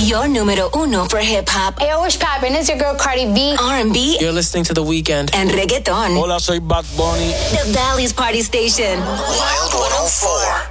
Your número uno for hip hop. Hey, what's poppin'? It's your girl Cardi B. R&B. You're listening to The Weeknd. And reggaeton. Hola, soy Bad Bunny. The Valley's Party Station. Wild 104.